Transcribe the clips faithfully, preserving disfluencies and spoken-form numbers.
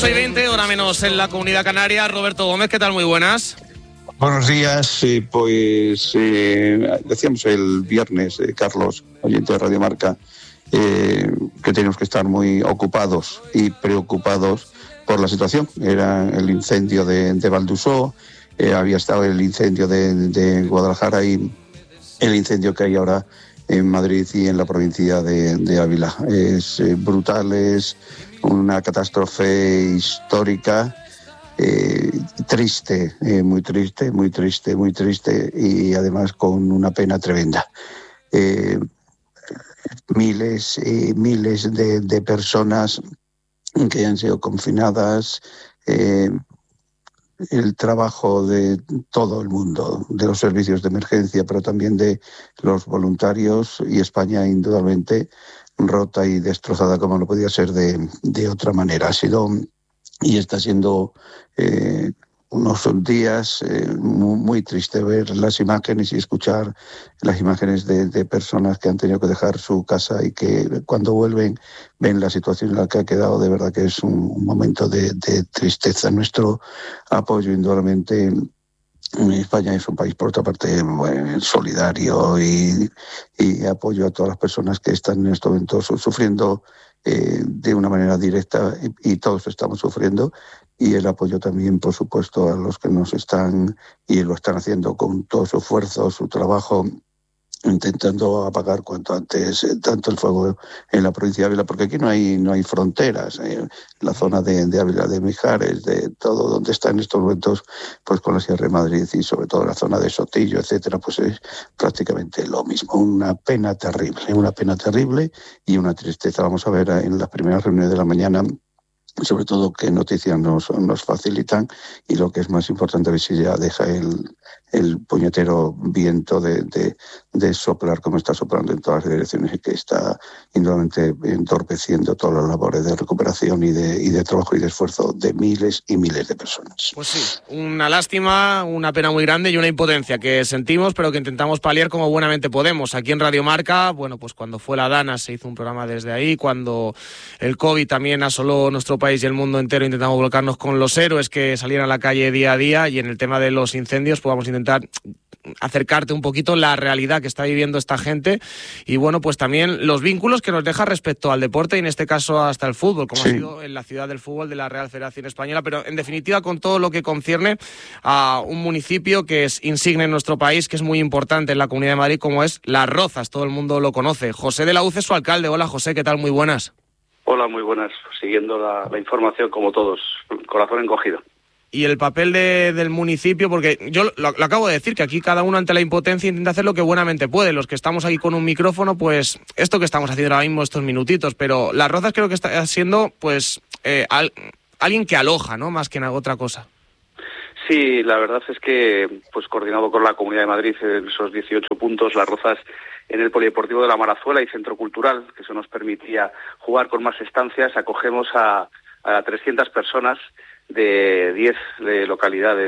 ocho y veinte, hora menos en la Comunidad Canaria. Roberto Gómez, ¿qué tal? Muy buenas. Buenos días, eh, pues eh, decíamos el viernes, eh, Carlos, oyente de Radio Marca, eh, que tenemos que estar muy ocupados y preocupados por la situación. Era el incendio de, de Valdusó, eh, había estado el incendio de, de Guadalajara y el incendio que hay ahora en Madrid y en la provincia de, de Ávila. Es eh, brutal, es una catástrofe histórica. Eh, triste, eh, muy triste, muy triste, muy triste y además con una pena tremenda. Eh, miles y miles de, de personas que han sido confinadas, eh, el trabajo de todo el mundo, de los servicios de emergencia, pero también de los voluntarios, y España indudablemente rota y destrozada como no podía ser de, de otra manera. Ha sido y está siendo eh, unos días eh, muy, muy triste ver las imágenes y escuchar las imágenes de, de personas que han tenido que dejar su casa y que cuando vuelven ven la situación en la que ha quedado. De verdad que es un, un momento de, de tristeza. Nuestro apoyo indudablemente. España es un país, por otra parte, bueno, solidario y, y apoyo a todas las personas que están en estos momentos sufriendo eh, de una manera directa, y, y todos estamos sufriendo, y el apoyo también, por supuesto, a los que nos están y lo están haciendo con todo su esfuerzo, su trabajo, intentando apagar cuanto antes eh, tanto el fuego en la provincia de Ávila, porque aquí no hay no hay fronteras. Eh, la zona de, de Ávila, de Mijares, de todo donde está en estos momentos, pues con la Sierra de Madrid y sobre todo la zona de Sotillo, etcétera, pues es prácticamente lo mismo. Una pena terrible, una pena terrible y una tristeza. Vamos a ver en las primeras reuniones de la mañana, sobre todo, qué noticias nos, nos facilitan, y lo que es más importante, a ver si ya deja el, el puñetero viento de, de, de soplar como está soplando en todas las direcciones, y que está indudablemente entorpeciendo todas las labores de recuperación y de, y de trabajo y de esfuerzo de miles y miles de personas. Pues sí, una lástima, una pena muy grande y una impotencia que sentimos, pero que intentamos paliar como buenamente podemos. Aquí en Radio Marca, bueno, pues cuando fue la Dana se hizo un programa desde ahí, cuando el COVID también asoló nuestro país y el mundo entero, intentamos volcarnos con los héroes que salían a la calle día a día, y en el tema de los incendios pues vamos a intentar acercarte un poquito la realidad que está viviendo esta gente, y bueno, pues también los vínculos que nos deja respecto al deporte, y en este caso hasta el fútbol, como sí. ha sido en la ciudad del fútbol de la Real Federación Española, pero en definitiva con todo lo que concierne a un municipio que es insigne en nuestro país, que es muy importante en la Comunidad de Madrid, como es Las Rozas. Todo el mundo lo conoce. José de la Uz es su alcalde. Hola, José, ¿qué tal? Muy buenas. Hola, muy buenas. Siguiendo la, la información como todos, corazón encogido. Y el papel de, del municipio, porque yo lo, lo acabo de decir, que aquí cada uno ante la impotencia intenta hacer lo que buenamente puede. Los que estamos aquí con un micrófono, pues esto que estamos haciendo ahora mismo, estos minutitos, pero Las Rozas creo que está siendo pues eh, al, alguien que aloja, ¿no? Más que en otra cosa. Sí, la verdad es que, pues coordinado con la Comunidad de Madrid, en esos dieciocho puntos, Las Rozas en el Polideportivo de la Marazuela y Centro Cultural, que eso nos permitía jugar con más estancias, acogemos a, a trescientas personas de diez de localidades,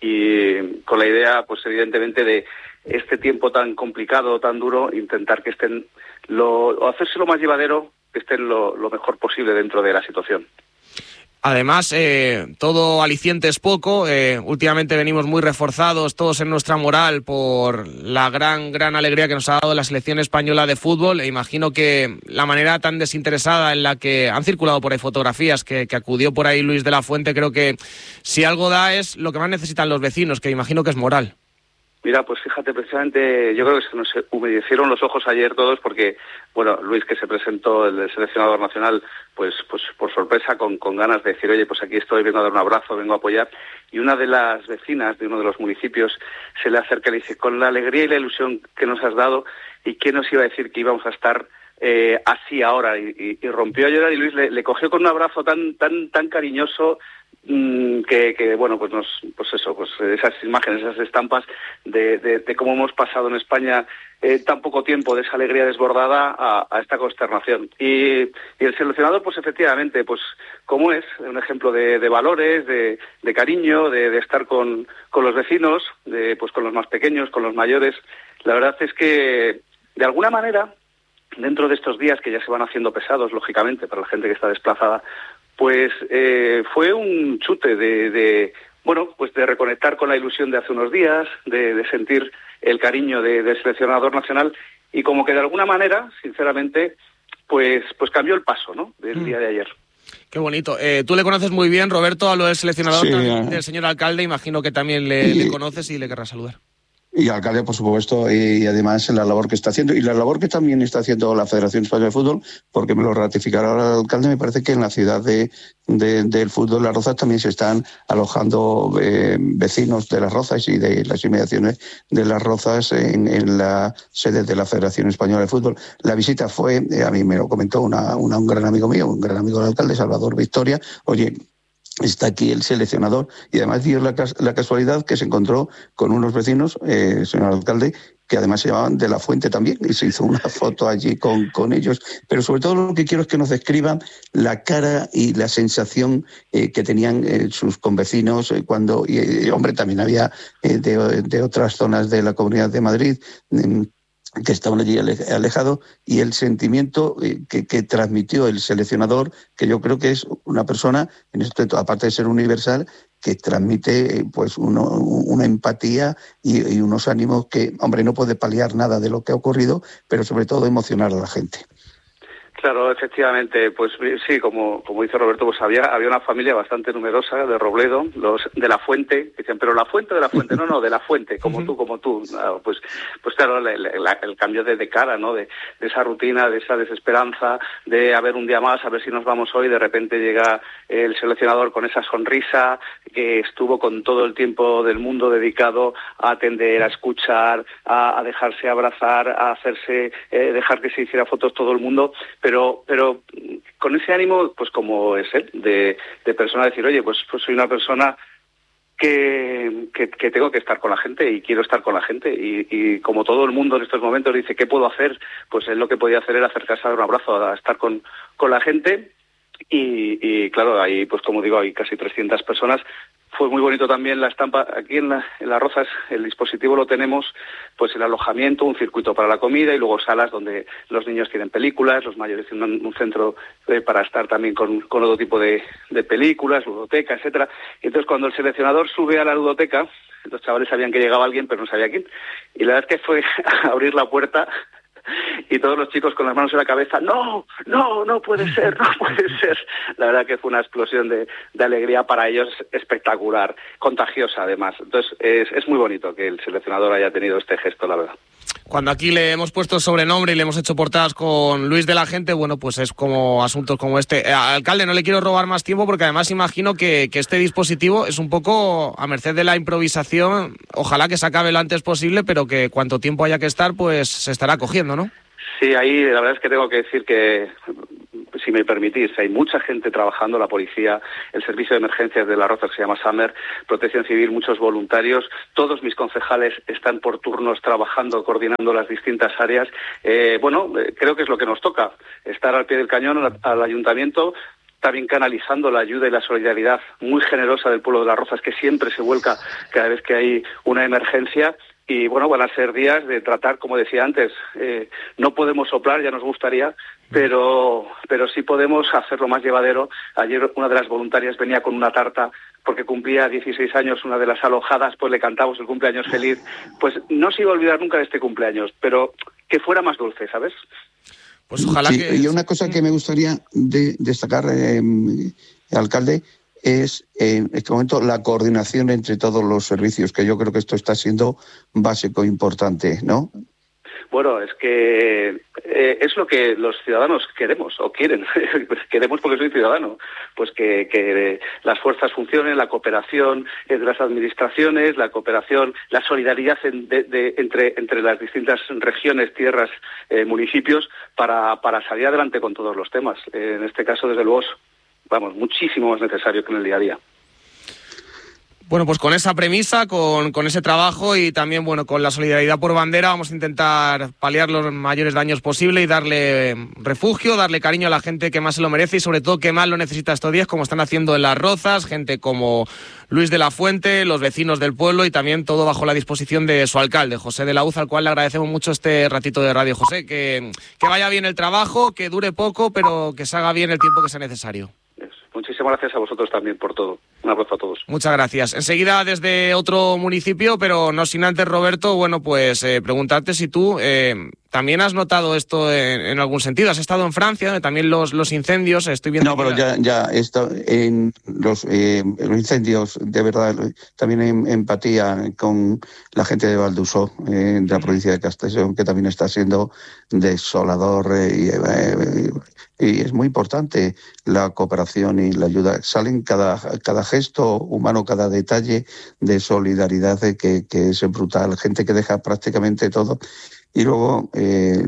y con la idea, pues evidentemente, de este tiempo tan complicado, tan duro, intentar que estén, lo, o hacerse lo más llevadero, que estén lo, lo mejor posible dentro de la situación. Además, eh, todo aliciente es poco. Eh, últimamente venimos muy reforzados todos en nuestra moral por la gran, gran alegría que nos ha dado la selección española de fútbol. E imagino que la manera tan desinteresada en la que han circulado por ahí fotografías, que, que acudió por ahí Luis de la Fuente, creo que si algo da es lo que más necesitan los vecinos, que imagino que es moral. Mira, pues fíjate, precisamente yo creo que se nos humedecieron los ojos ayer todos, porque, bueno, Luis, que se presentó, el seleccionador nacional, pues pues por sorpresa, con, con ganas de decir, oye, pues aquí estoy, vengo a dar un abrazo, vengo a apoyar, y una de las vecinas de uno de los municipios se le acerca y le dice, con la alegría y la ilusión que nos has dado, ¿y quién nos iba a decir que íbamos a estar eh, así ahora? Y, y, y rompió a llorar, y Luis le, le cogió con un abrazo tan tan tan cariñoso, Que, que bueno, pues nos, pues eso, pues esas imágenes, esas estampas de, de, de cómo hemos pasado en España eh, tan poco tiempo de esa alegría desbordada a, a esta consternación. Y, y el seleccionador, pues efectivamente, pues como es un ejemplo de, de valores, de, de cariño, de, de estar con, con los vecinos, de, pues con los más pequeños, con los mayores. La verdad es que, de alguna manera, dentro de estos días que ya se van haciendo pesados, lógicamente, para la gente que está desplazada, pues eh, fue un chute de, de, bueno, pues de reconectar con la ilusión de hace unos días, de, de sentir el cariño de, del seleccionador nacional y como que de alguna manera, sinceramente, pues, pues cambió el paso, ¿no?, del mm. día de ayer. Qué bonito. Eh, tú le conoces muy bien, Roberto, hablo del seleccionador, sí, también, eh. del señor alcalde, imagino que también le, y, le conoces y le querrás saludar. Y alcalde, por supuesto, y además la labor que está haciendo, y la labor que también está haciendo la Federación Española de Fútbol, porque me lo ratificará ahora el alcalde, me parece que en la ciudad de, de, del fútbol Las Rozas también se están alojando eh, vecinos de Las Rozas y de las inmediaciones de Las Rozas en, en la sede de la Federación Española de Fútbol. La visita fue, eh, a mí me lo comentó una, una, un gran amigo mío, un gran amigo del alcalde, Salvador Victoria, oye, está aquí el seleccionador, y además dio la, la casualidad que se encontró con unos vecinos, eh, señor alcalde, que además se llamaban de la Fuente también, y se hizo una foto allí con, con ellos. Pero sobre todo lo que quiero es que nos describan la cara y la sensación eh, que tenían eh, sus convecinos eh, cuando, y eh, hombre, también había eh, de, de otras zonas de la Comunidad de Madrid, eh, que estaban allí alejados, y el sentimiento que, que transmitió el seleccionador, que yo creo que es una persona, en esto, aparte de ser universal, que transmite pues uno, una empatía y, y unos ánimos que, hombre, no puede paliar nada de lo que ha ocurrido, pero sobre todo emocionar a la gente. Claro, efectivamente, pues sí, como como dice Roberto, pues había había una familia bastante numerosa de Robledo, los de la Fuente, que dicen, pero la Fuente de la Fuente, no, no, de la Fuente, como uh-huh. tú, como tú. No, pues pues claro, el, el, el cambio de, de cara, ¿no? De, de esa rutina, de esa desesperanza, de a ver un día más, a ver si nos vamos hoy, de repente llega el seleccionador con esa sonrisa, que estuvo con todo el tiempo del mundo dedicado a atender, a escuchar, a, a dejarse abrazar, a hacerse, eh, dejar que se hiciera fotos todo el mundo, pero Pero, pero con ese ánimo, pues como es él, de, de persona, decir, oye, pues, pues soy una persona que, que, que tengo que estar con la gente y quiero estar con la gente. Y, y como todo el mundo en estos momentos dice, ¿qué puedo hacer? Pues él lo que podía hacer era acercarse a dar un abrazo, a estar con, con la gente. Y, y claro, ahí, pues como digo, hay casi trescientas personas. Fue muy bonito también la estampa. Aquí en, la, en Las Rozas el dispositivo lo tenemos, pues el alojamiento, un circuito para la comida y luego salas donde los niños tienen películas, los mayores tienen un centro eh, para estar también con, con otro tipo de, de películas, ludoteca, etcétera. Y entonces cuando el seleccionador sube a la ludoteca, los chavales sabían que llegaba alguien, pero no sabía quién. Y la verdad es que fue a abrir la puerta y todos los chicos con las manos en la cabeza, no, no, no puede ser, no puede ser. La verdad que fue una explosión de, de alegría para ellos espectacular, contagiosa además. Entonces es, es muy bonito que el seleccionador haya tenido este gesto, la verdad. Cuando aquí le hemos puesto sobrenombre y le hemos hecho portadas con Luis de la Gente, bueno, pues es como asuntos como este. Eh, alcalde, no le quiero robar más tiempo porque además imagino que, que este dispositivo es un poco a merced de la improvisación. Ojalá que se acabe lo antes posible, pero que cuanto tiempo haya que estar, pues se estará cogiendo, ¿no? Sí, ahí la verdad es que tengo que decir que, si me permitís, hay mucha gente trabajando, la policía, el servicio de emergencias de Las Rozas que se llama SAMER, Protección Civil, muchos voluntarios, todos mis concejales están por turnos trabajando, coordinando las distintas áreas. Eh, bueno, eh, creo que es lo que nos toca, estar al pie del cañón al, al ayuntamiento, también canalizando la ayuda y la solidaridad muy generosa del pueblo de Las Rozas, que siempre se vuelca cada vez que hay una emergencia. Y bueno, van a ser días de tratar, como decía antes, eh, no podemos soplar, ya nos gustaría, pero pero sí podemos hacerlo más llevadero. Ayer una de las voluntarias venía con una tarta porque cumplía dieciséis años, una de las alojadas, pues le cantamos el cumpleaños feliz. Pues no se iba a olvidar nunca de este cumpleaños, pero que fuera más dulce, ¿sabes? Pues ojalá sí, que... Y una cosa que me gustaría de destacar, eh, alcalde, es en este momento la coordinación entre todos los servicios, que yo creo que esto está siendo básico e importante, ¿no? Bueno, es que eh, es lo que los ciudadanos queremos o quieren. Queremos porque soy ciudadano. Pues que, que las fuerzas funcionen, la cooperación entre las administraciones, la cooperación, la solidaridad en, de, de, entre, entre las distintas regiones, tierras, eh, municipios, para, para salir adelante con todos los temas. Eh, en este caso, desde luego, vamos, muchísimo más necesario que en el día a día. Bueno, pues con esa premisa, con, con ese trabajo y también, bueno, con la solidaridad por bandera, vamos a intentar paliar los mayores daños posibles y darle refugio, darle cariño a la gente que más se lo merece y sobre todo que más lo necesita estos días, como están haciendo en Las Rozas, gente como Luis de la Fuente, los vecinos del pueblo y también todo bajo la disposición de su alcalde, José de la Hoz, al cual le agradecemos mucho este ratito de radio. José, que, que vaya bien el trabajo, que dure poco, pero que se haga bien el tiempo que sea necesario. Muchísimas muchísimas gracias a vosotros también por todo. Un abrazo a todos. Muchas gracias. Enseguida desde otro municipio, pero no sin antes, Roberto, bueno, pues eh, preguntarte si tú eh, también has notado esto en, en algún sentido. Has estado en Francia, donde también los, los incendios, estoy viendo... No, pero ya, ya está en los, eh, los incendios, de verdad, también en empatía con la gente de Valdusó, eh, de la provincia de Castellón, que también está siendo desolador eh, y, eh, y es muy importante la cooperación y la ayuda. Salen cada, cada gesto humano, cada detalle de solidaridad de que, que es brutal. Gente que deja prácticamente todo. Y luego eh,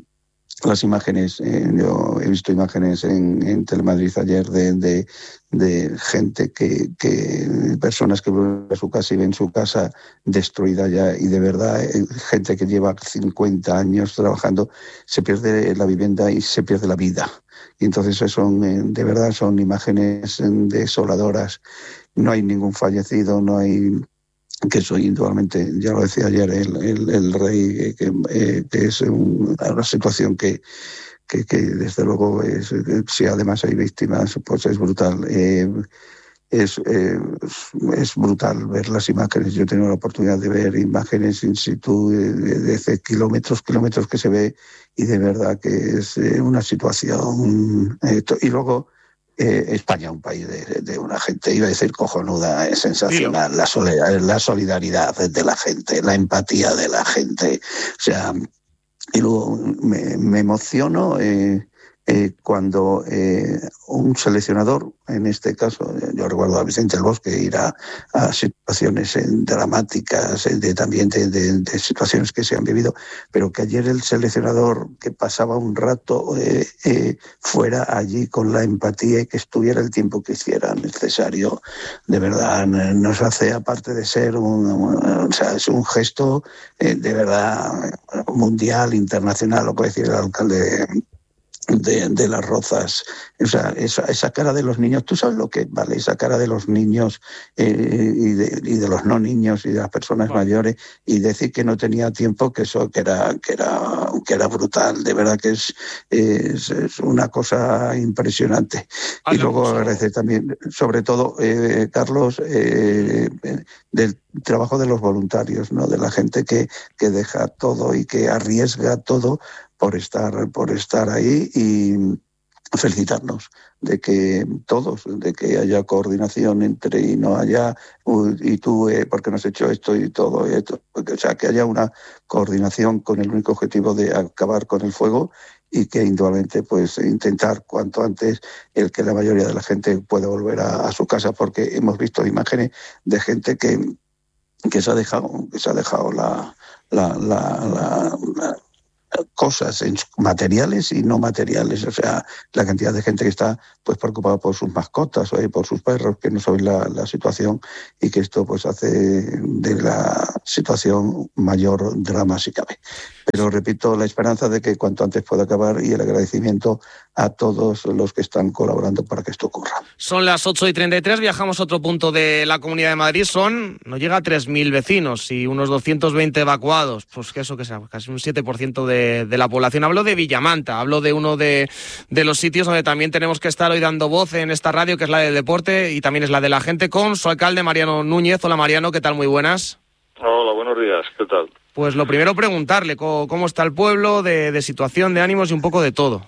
las imágenes, eh, yo he visto imágenes en, en Telemadrid ayer de, de, de gente que, que, personas que vuelven a su casa y ven su casa destruida ya, y de verdad, eh, gente que lleva cincuenta años trabajando, se pierde la vivienda y se pierde la vida. Y entonces son, eh, de verdad, son imágenes desoladoras. No hay ningún fallecido, no hay... que eso indudablemente, ya lo decía ayer el, el, el rey, que, eh, que es un, una situación que, que, que desde luego, es, si además hay víctimas, pues es brutal. Eh, es, eh, es brutal ver las imágenes. Yo he tenido la oportunidad de ver imágenes in situ de, de, de kilómetros, kilómetros que se ve, y de verdad que es eh, una situación... Eh, y luego... Eh, España, un país de, de una gente, iba a decir cojonuda, es sensacional, la, solidaridad, la solidaridad de la gente, la empatía de la gente, o sea, y luego me, me emociono eh, eh, cuando eh, un seleccionador, en este caso, yo recuerdo a Vicente del Bosque ir a, a situaciones dramáticas, de, también de, de, de situaciones que se han vivido, pero que ayer el seleccionador que pasaba un rato eh, eh, fuera allí con la empatía y que estuviera el tiempo que hiciera necesario, de verdad nos hace, aparte de ser un, un o sea, es un gesto eh, de verdad mundial, internacional, lo puede decir el alcalde De, de Las Rozas, o sea, esa, esa cara de los niños, tú sabes lo que vale esa cara de los niños eh, y, de, y de los no niños y de las personas bueno. mayores, y decir que no tenía tiempo, que eso que era que era que era brutal, de verdad que es es, es una cosa impresionante. Ah, y luego agradecer también, sobre todo, eh, Carlos, eh, del trabajo de los voluntarios, ¿no? De la gente que que deja todo y que arriesga todo por estar por estar ahí, y felicitarnos de que todos, de que haya coordinación entre y no haya y tú eh, porque no has hecho esto y todo esto, o sea, que haya una coordinación con el único objetivo de acabar con el fuego, y que indudablemente pues intentar cuanto antes el que la mayoría de la gente pueda volver a, a su casa, porque hemos visto imágenes de gente que que se ha dejado que se ha dejado la la la, la, la cosas materiales y no materiales, o sea, la cantidad de gente que está pues preocupada por sus mascotas o por sus perros, que no saben la, la situación, y que esto pues hace de la situación mayor drama si cabe. Pero repito, la esperanza de que cuanto antes pueda acabar, y el agradecimiento a todos los que están colaborando para que esto ocurra. Son las ocho y treinta y tres, viajamos a otro punto de la Comunidad de Madrid. Son, no llega a tres mil vecinos y unos doscientos veinte evacuados, pues que eso que sea, casi un siete por ciento de, de la población. Hablo de Villamanta, hablo de uno de, de los sitios donde también tenemos que estar hoy dando voz en esta radio, que es la del deporte y también es la de la gente, con su alcalde Mariano Núñez. Hola Mariano, ¿qué tal? Muy buenas. Hola, buenos días, ¿qué tal? Pues lo primero preguntarle cómo, cómo está el pueblo, de, de situación, de ánimos y un poco de todo.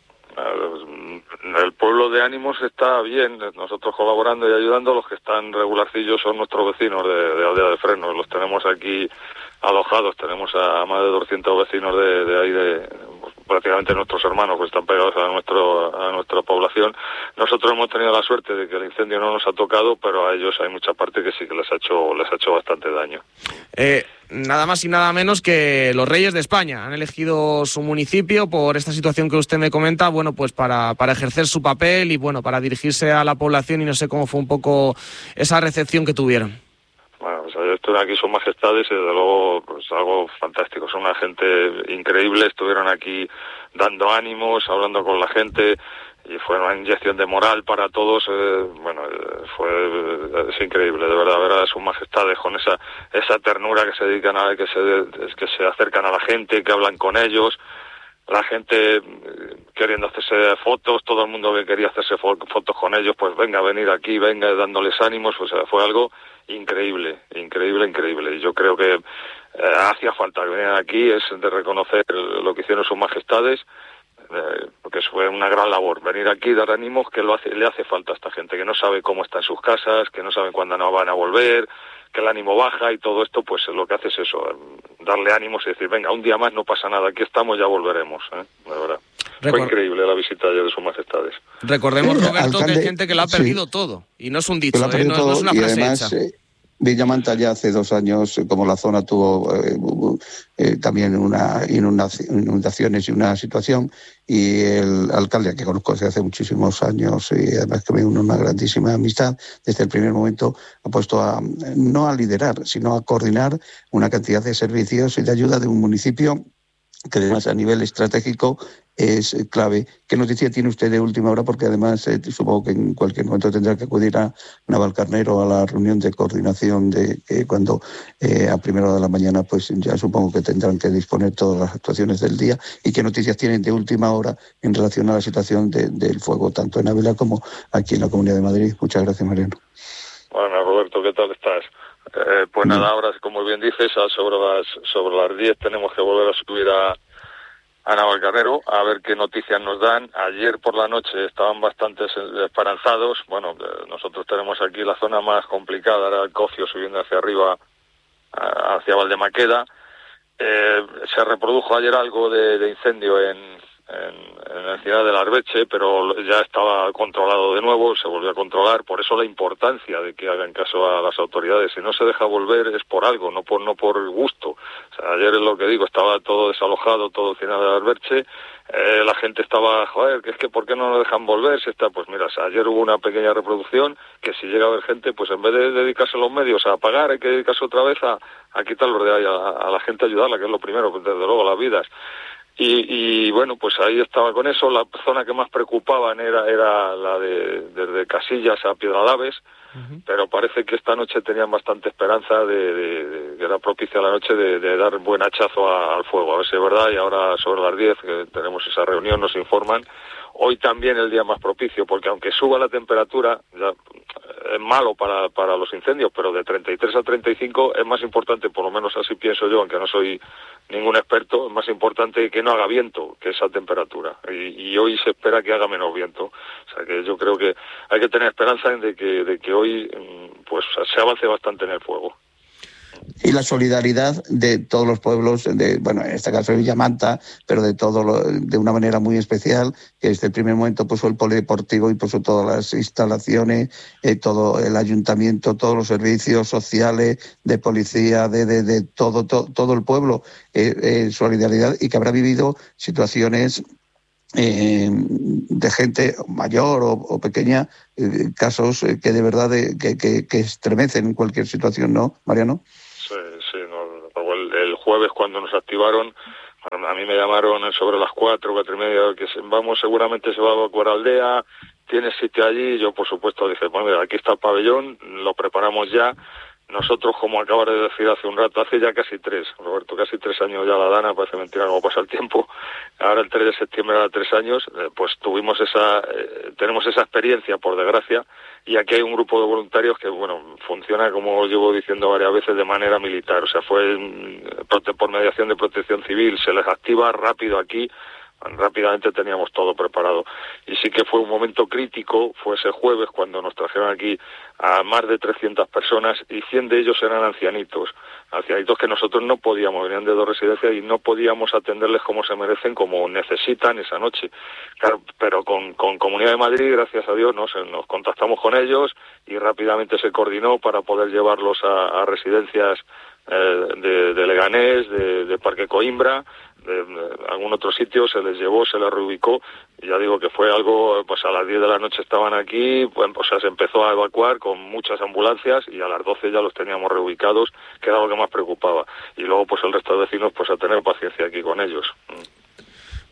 El pueblo de ánimos está bien, nosotros colaborando y ayudando. Los que están regularcillos son nuestros vecinos de, de Aldea de Frenos, los tenemos aquí alojados, tenemos a más de doscientos vecinos de, de ahí, de pues, prácticamente nuestros hermanos, pues están pegados a nuestro a nuestra población. Nosotros hemos tenido la suerte de que el incendio no nos ha tocado, pero a ellos hay mucha parte que sí que les ha hecho les ha hecho bastante daño. Eh, nada más y nada menos que los Reyes de España han elegido su municipio por esta situación que usted me comenta, bueno, pues para, para ejercer su papel y bueno, para dirigirse a la población, y no sé cómo fue un poco esa recepción que tuvieron. Bueno, pues esto aquí son majestades y desde luego pues algo fantástico, son una gente increíble, estuvieron aquí dando ánimos, hablando con la gente, y fue una inyección de moral para todos. eh, bueno, eh, fue eh, es increíble, de verdad, ver a sus majestades con esa esa ternura que se dedican a que se que se acercan a la gente, que hablan con ellos. La gente queriendo hacerse fotos, todo el mundo que quería hacerse fo- fotos con ellos, pues venga, venir aquí, venga, dándoles ánimos, o sea, fue algo increíble, increíble, increíble. Y yo creo que eh, hacía falta que vinieran aquí, es de reconocer lo que hicieron sus majestades, eh, porque fue una gran labor, venir aquí, dar ánimos, que lo hace, le hace falta a esta gente, que no sabe cómo está en sus casas, que no sabe cuándo no van a volver, que el ánimo baja y todo esto, pues lo que hace es eso, darle ánimos y decir, venga, un día más no pasa nada, aquí estamos, ya volveremos, ¿eh? De verdad. Recor- Fue increíble la visita ayer de sus majestades. Recordemos, Eh, Roberto, alcalde, que hay gente que lo ha perdido sí, todo, y no es un que dicho, lo ha ¿eh? perdido no, no todo, es una y frase además hecha. eh, Villamanta ya hace dos años, eh, como la zona tuvo eh, eh, también una inundación, inundaciones y una situación, y el alcalde, que conozco desde hace muchísimos años y además que me une una grandísima amistad, desde el primer momento ha puesto a, no a liderar, sino a coordinar una cantidad de servicios y de ayuda de un municipio que además a nivel estratégico es clave. ¿Qué noticia tiene usted de última hora? Porque además eh, supongo que en cualquier momento tendrá que acudir a Navalcarnero a la reunión de coordinación de eh, cuando eh, a primera hora de la mañana pues ya supongo que tendrán que disponer todas las actuaciones del día. ¿Y qué noticias tienen de última hora en relación a la situación de, del fuego tanto en Ávila como aquí en la Comunidad de Madrid? Muchas gracias, Mariano. Bueno, Roberto, ¿qué tal estás? Eh, pues Bien. nada, ahora, como bien dices, a sobre las sobre las diez tenemos que volver a subir a, a Navalcarnero a ver qué noticias nos dan. Ayer por la noche estaban bastante esperanzados. Bueno, eh, nosotros tenemos aquí la zona más complicada, era el Cocio subiendo hacia arriba, a, hacia Valdemaqueda. Eh, se reprodujo ayer algo de, de incendio en, en, en la ciudad del Arbeche, pero ya estaba controlado de nuevo, se volvió a controlar. Por eso la importancia de que hagan caso a las autoridades. Si no se deja volver es por algo, no por no por gusto. O sea, ayer es lo que digo, estaba todo desalojado, todo el ciudad del Arbeche. Eh, la gente estaba, joder, que es que ¿por qué no lo dejan volver? Si está, pues mira, ayer hubo una pequeña reproducción que si llega a haber gente, pues en vez de dedicarse los medios a apagar, hay que dedicarse otra vez a, a quitarlos de ahí, a, a la gente ayudarla, que es lo primero, pues desde luego las vidas. Y, y bueno, pues ahí estaba con eso. La zona que más preocupaban era era la de desde Casillas a Piedralaves, uh-huh. Pero parece que esta noche tenían bastante esperanza de, de, de que era propicia la noche de, de dar buen hachazo a, al fuego, a ver si es verdad. Y ahora sobre las diez que tenemos esa reunión nos informan. Hoy también el día más propicio, porque aunque suba la temperatura, ya es malo para, para los incendios, pero de treinta y tres a treinta y cinco es más importante, por lo menos así pienso yo, aunque no soy ningún experto, es más importante que no haga viento que esa temperatura. Y, y hoy se espera que haga menos viento. O sea que yo creo que hay que tener esperanza en de que, de que hoy pues se avance bastante en el fuego. Y la solidaridad de todos los pueblos, de, bueno, en este caso de Villamanta, pero de todo lo, de una manera muy especial, que desde el primer momento puso el polideportivo y puso todas las instalaciones, eh, todo el ayuntamiento, todos los servicios sociales, de policía, de, de, de todo, to, todo el pueblo, eh, eh, solidaridad, y que habrá vivido situaciones Eh, de gente mayor o, o pequeña, eh, casos eh, que de verdad de, que, que, que estremecen en cualquier situación, ¿no, Mariano? Sí, sí, no, el, el jueves cuando nos activaron, a mí me llamaron sobre las cuatro, cuatro y media, que se, vamos, seguramente se va a evacuar Aldea, ¿tienes sitio allí? Yo, por supuesto, dije, bueno, mira, aquí está el pabellón, lo preparamos ya. Nosotros, como acabas de decir hace un rato, hace ya casi tres, Roberto, casi tres años ya la Dana, parece mentira cómo pasa el tiempo, ahora el tres de septiembre era tres años, eh, pues tuvimos esa, eh, tenemos esa experiencia, por desgracia, y aquí hay un grupo de voluntarios que, bueno, funciona, como os llevo diciendo varias veces, de manera militar, o sea, fue por mediación de Protección Civil, se les activa rápido aquí, rápidamente teníamos todo preparado. Y sí que fue un momento crítico, fue ese jueves cuando nos trajeron aquí a más de trescientas personas y cien de ellos eran ancianitos, ancianitos que nosotros no podíamos, venían de dos residencias y no podíamos atenderles como se merecen, como necesitan esa noche. Claro, pero con, con Comunidad de Madrid, gracias a Dios, nos, nos contactamos con ellos y rápidamente se coordinó para poder llevarlos a, a residencias eh, de, de Leganés, de, de Parque Coimbra, de, de algún otro sitio, se les llevó, se les reubicó, y ya digo que fue algo, pues a las diez de la noche estaban aquí, pues, o sea, se empezó a evacuar con muchas ambulancias y a las doce ya los teníamos reubicados, que era lo que más preocupaba, y luego pues el resto de vecinos pues a tener paciencia aquí con ellos.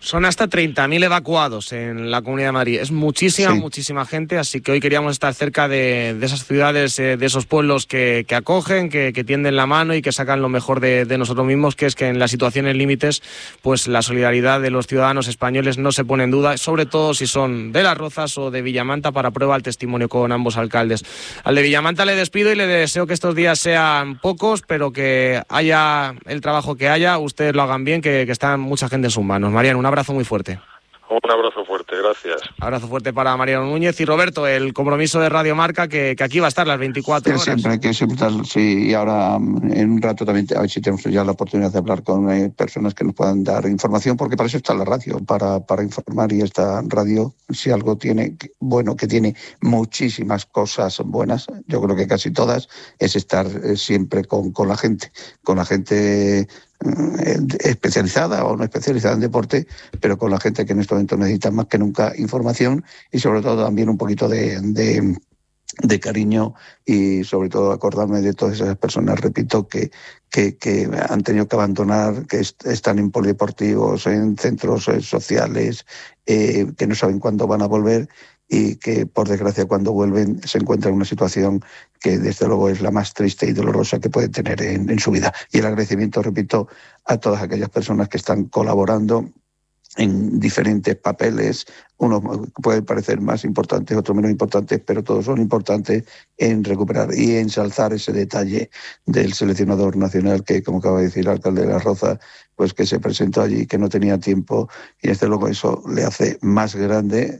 Son hasta treinta mil evacuados en la Comunidad de Madrid. Es muchísima, sí. muchísima gente, así que hoy queríamos estar cerca de, de esas ciudades, eh, de esos pueblos que, que acogen, que, que tienden la mano y que sacan lo mejor de, de nosotros mismos, que es que en las situaciones límites, pues la solidaridad de los ciudadanos españoles no se pone en duda, sobre todo si son de Las Rozas o de Villamanta, para prueba el testimonio con ambos alcaldes. Al de Villamanta le despido y le deseo que estos días sean pocos, pero que haya el trabajo que haya, ustedes lo hagan bien, que, que está mucha gente en sus manos. Mariano, un abrazo muy fuerte. Un abrazo fuerte, gracias. Abrazo fuerte para Mariano Núñez. Y Roberto, el compromiso de Radio Marca, que, que aquí va a estar las veinticuatro horas. Siempre hay que siempre estar, sí, y ahora en un rato también, a ver si tenemos ya la oportunidad de hablar con eh, personas que nos puedan dar información, porque para eso está la radio, para, para informar, y esta radio, si algo tiene, bueno, que tiene muchísimas cosas buenas, yo creo que casi todas, es estar eh, siempre con, con la gente, con la gente especializada o no especializada en deporte, pero con la gente que en este momento necesita más que nunca información y sobre todo también un poquito de, de, de cariño, y sobre todo acordarme de todas esas personas, repito, que, que, que han tenido que abandonar, que est- están en polideportivos, en centros eh, sociales, eh, que no saben cuándo van a volver, y que, por desgracia, cuando vuelven se encuentran en una situación que, desde luego, es la más triste y dolorosa que pueden tener en, en su vida. Y el agradecimiento, repito, a todas aquellas personas que están colaborando en diferentes papeles, unos pueden parecer más importantes, otros menos importantes, pero todos son importantes en recuperar y ensalzar ese detalle del seleccionador nacional que, como acaba de decir el alcalde de Las Rozas, pues que se presentó allí, que no tenía tiempo, y desde luego eso le hace más grande,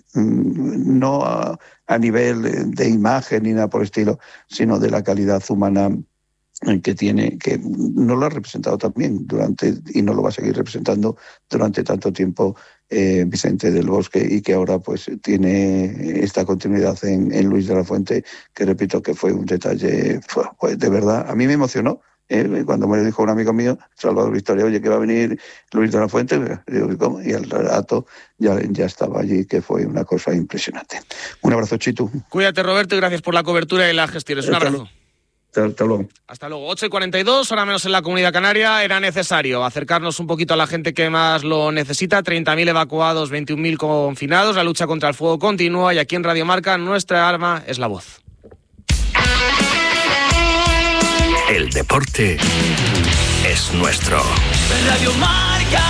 no a, a nivel de imagen ni nada por el estilo, sino de la calidad humana que tiene, que no lo ha representado también durante, y no lo va a seguir representando durante tanto tiempo, eh, Vicente del Bosque, y que ahora pues tiene esta continuidad en, en Luis de la Fuente, que repito que fue un detalle, pues, de verdad, a mí me emocionó. Eh, cuando me lo dijo un amigo mío, Salvador Victoria, oye, que va a venir Luis de la Fuente, digo, ¿cómo? Y al rato ya, ya estaba allí, que fue una cosa impresionante. Un abrazo, Chitu. Cuídate, Roberto, y gracias por la cobertura y las gestiones. Un abrazo. Hasta luego. Hasta luego. ocho y cuarenta y dos, ahora menos en la Comunidad Canaria. Era necesario acercarnos un poquito a la gente que más lo necesita. treinta mil evacuados, veintiún mil confinados. La lucha contra el fuego continúa, y aquí en Radio Marca nuestra arma es la voz. El deporte es nuestro. Radio Marca.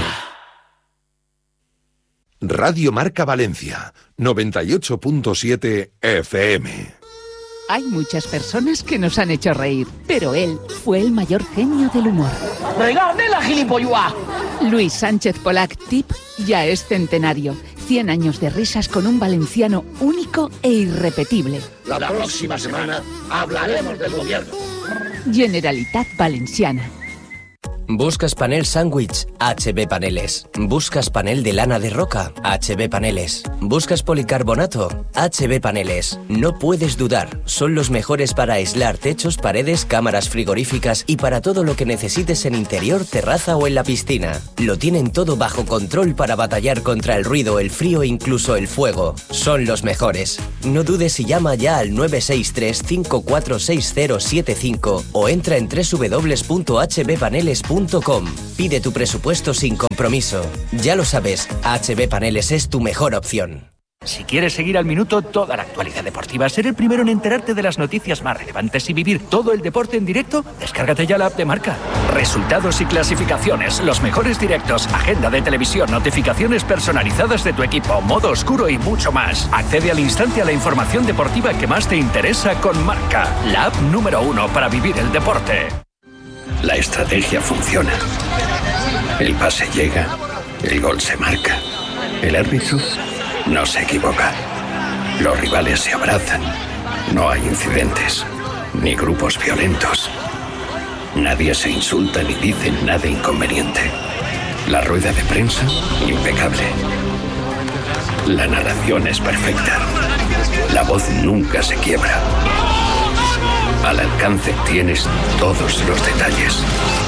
Radio Marca Valencia, noventa y ocho punto siete F M. Hay muchas personas que nos han hecho reír, pero él fue el mayor genio del humor. ¡Regardé la gilipollua! Luis Sánchez Polac Tip ya es centenario. cien años de risas con un valenciano único e irrepetible. La próxima semana hablaremos del gobierno. Generalitat Valenciana. ¿Buscas panel sándwich? H B Paneles. ¿Buscas panel de lana de roca? H B Paneles. ¿Buscas policarbonato? H B Paneles. No puedes dudar, son los mejores para aislar techos, paredes, cámaras frigoríficas y para todo lo que necesites en interior, terraza o en la piscina. Lo tienen todo bajo control para batallar contra el ruido, el frío e incluso el fuego. Son los mejores. No dudes y llama ya al nueve seis tres, cinco cuatro seis cero siete cinco o entra en doble u doble u doble u punto h b paneles punto com. Pide tu presupuesto sin compromiso. Ya lo sabes, H B Paneles es tu mejor opción. Si quieres seguir al minuto toda la actualidad deportiva, ser el primero en enterarte de las noticias más relevantes y vivir todo el deporte en directo, descárgate ya la app de Marca. Resultados y clasificaciones, los mejores directos, agenda de televisión, notificaciones personalizadas de tu equipo, modo oscuro y mucho más. Accede al instante a la información deportiva que más te interesa con Marca, la app número uno para vivir el deporte. La estrategia funciona. El pase llega, el gol se marca. El árbitro no se equivoca. Los rivales se abrazan. No hay incidentes, ni grupos violentos. Nadie se insulta ni dice nada inconveniente. La rueda de prensa, impecable. La narración es perfecta. La voz nunca se quiebra. Al alcance tienes todos los detalles.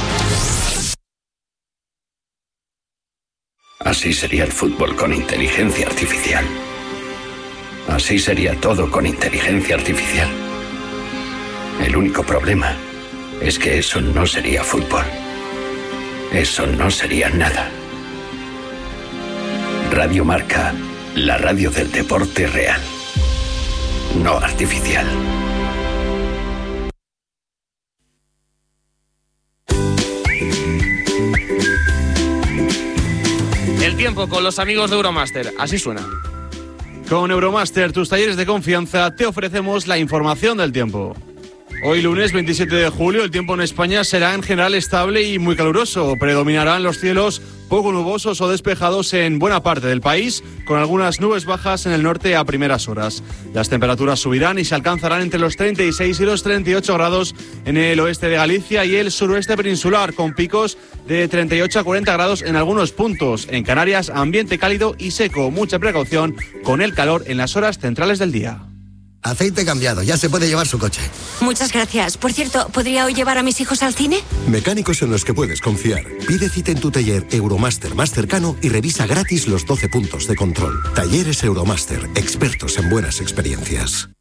Así sería el fútbol con inteligencia artificial. Así sería todo con inteligencia artificial. El único problema es que eso no sería fútbol. Eso no sería nada. Radio Marca, la radio del deporte real, no artificial. El tiempo con los amigos de Euromaster, así suena. Con Euromaster, tus talleres de confianza, te ofrecemos la información del tiempo. Hoy lunes veintisiete de julio, el tiempo en España será en general estable y muy caluroso. Predominarán los cielos poco nubosos o despejados en buena parte del país, con algunas nubes bajas en el norte a primeras horas. Las temperaturas subirán y se alcanzarán entre los treinta y seis y los treinta y ocho grados en el oeste de Galicia y el suroeste peninsular, con picos de treinta y ocho a cuarenta grados en algunos puntos. En Canarias, ambiente cálido y seco. Mucha precaución con el calor en las horas centrales del día. Aceite cambiado, ya se puede llevar su coche. Muchas gracias. Por cierto, ¿podría hoy llevar a mis hijos al cine? Mecánicos en los que puedes confiar. Pide cita en tu taller Euromaster más cercano y revisa gratis los doce puntos de control. Talleres Euromaster, expertos en buenas experiencias.